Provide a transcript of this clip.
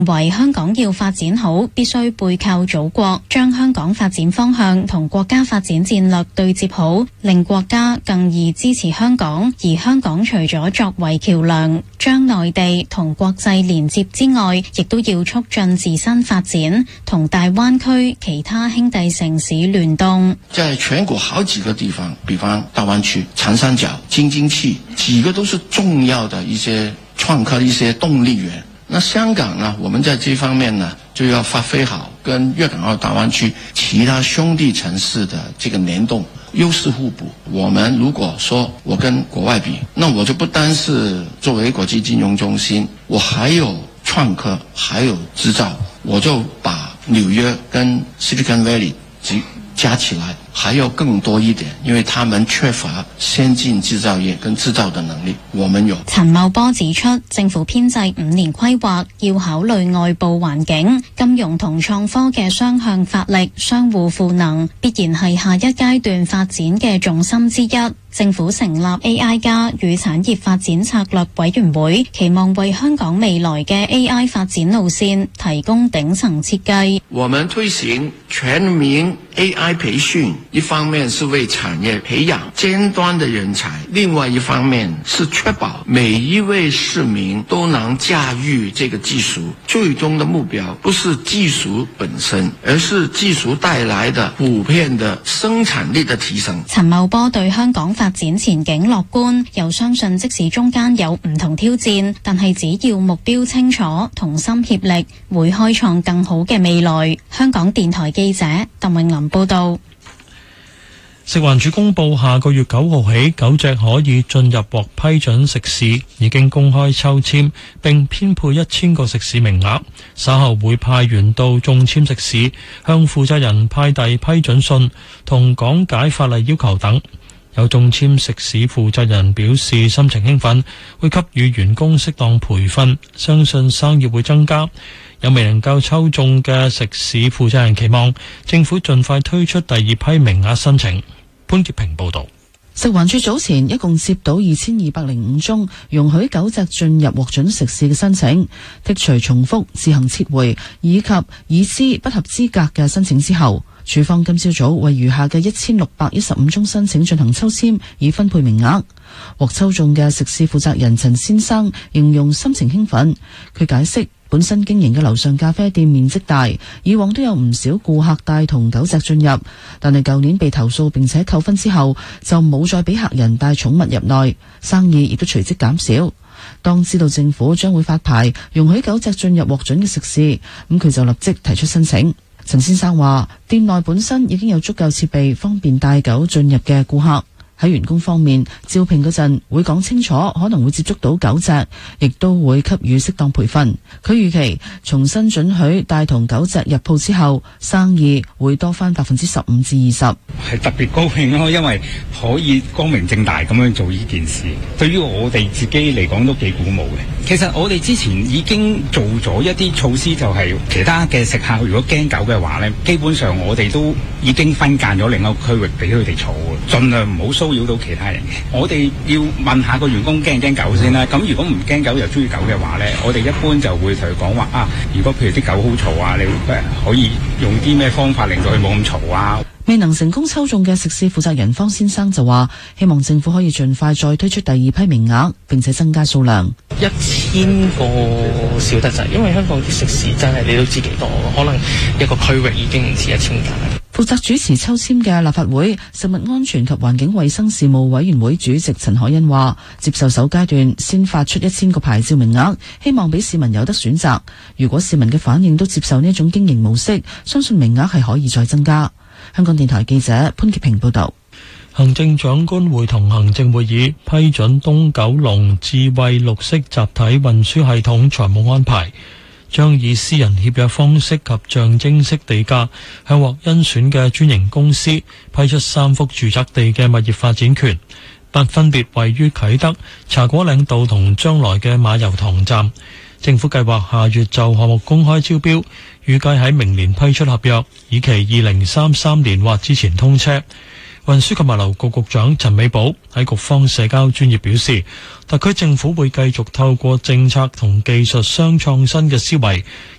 為香港要發展好，必須背靠祖國，將香港發展方向同國家發展戰略對接好，令國家更易支持香港。而香港除咗作為橋梁，將內地同國際連接之外，亦都要促進自身發展，同大灣區其他兄弟城市聯動。 在全國好幾個地方，比方大灣區、長三角、京津冀，幾個都是重要的一些創科的一些動力源。那香港呢，我們在這方面呢，就要發揮好跟粵港澳大灣區其他兄弟城市的這個聯動，優勢互補。我們如果說我跟國外比，那我就不單是作為國際金融中心，我還有創科，還有製造，我就把紐約跟 Silicon Valley 加起來還要更多一點，因為他們缺乏先進製造業跟製造的能力，我們有。 陳茂波指出，政府編制5年規劃要考慮外部環境、金融同創科嘅雙向發力、相互賦能，必然係下一階段發展嘅重心之一。政府成立 AI 加與產業發展策略委員會，期望為香港未來嘅 AI 發展路線提供頂層設計。 我們推行全民 AI 培訓，一方面是為產業培養尖端的人才，另外一方面是確保每一位市民都能駕馭這個技術。最終的目標不是技術本身，而是技術帶來的普遍的生產力的提升。 陳茂波對香港發展前景樂觀，又相信即使中間有唔同挑戰，但係只要目標清楚、同心協力，會開創更好嘅未來。香港電台記者鄧永林報道。 食環署公布，下個月9號起，9隻可以進入獲批准食肆已經公開抽籤，並編配1000個食肆名額，稍後會派員到中籤食肆，向負責人派遞批准信同講解法例要求等。有中籤食肆負責人表示心情興奮，會給予員工適當培訓，相信生意會增加。有未能夠抽中嘅食肆負責人期望政府盡快推出第二批名額申請。潘潔平報道。 食環署早前一共接到2205宗容許狗隻進入獲准食肆嘅申請，剔除重複、自行撤回以及已知不合資格嘅申請之後，署方今朝早為餘下嘅1615宗申請進行抽籤，以分配名額。獲抽中嘅食肆負責人陳先生形容心情興奮，佢解釋本身經營嘅樓上咖啡店面積大，以往都有唔少顧客帶同狗隻進入，但係舊年被投訴並且扣分之後，就冇再俾客人帶寵物入內，生意亦都隨即減少。當知道政府將會發牌容許狗隻進入獲准嘅食肆，咁佢就立即提出申請。陳先生話，店內本身已經有足夠設備方便帶狗進入嘅顧客。喺員工方面，招聘嗰陣會講清楚可能會接觸到狗隻，亦都會給予適當培訓。佢預期重新准許帶同狗隻入鋪之後，生意會多翻15%至20%。 係特別高興咯，因為可以光明正大咁樣做呢件事，對於我哋自己嚟講都幾鼓舞嘅。其實我哋之前已經做咗一啲措施，就係其他嘅食客如果驚狗嘅話呢，基本上我哋都已經分間咗另一個區域俾佢哋坐，盡量唔好騷擾到其他人嘅。我哋要問下個員工驚唔驚狗先啦。咁如果唔驚狗又中意狗嘅話呢，我哋一般就會同佢講話啊，如果譬如啲狗好嘈啊，你可以用啲咩方法令到佢冇咁嘈啊。 未能成功抽中嘅食肆負責人方先生就話，希望政府可以盡快再推出第二批名額，並且增加數量。 1000個少得滯，因為香港啲食肆真係你都知幾多，可能一個區域已經唔止1000間。 負責主持抽籤嘅立法會食物安全及環境衛生事務委員會主席陳凱欣話，接受首階段先發出1000個牌照名額，希望俾市民有得選擇。如果市民嘅反應都接受呢一種經營模式，相信名額係可以再增加。香港電台記者潘潔平報道。 行政長官會同行政會議批准東九龍智慧綠色集體運輸系統財務安排，將以私人協約方式及象徵式地價向獲甄選嘅專營公司批出3幅住宅地嘅物業發展權，分別位於啟德、茶果嶺道同將來嘅馬油塘站。政府計劃下月就項目公開招標，預計喺明年批出合約，以期2033年或之前通車。運輸及物流局局長陳美寶喺局方社交專頁表示，特區政府會繼續透過政策同技術雙創新嘅思維，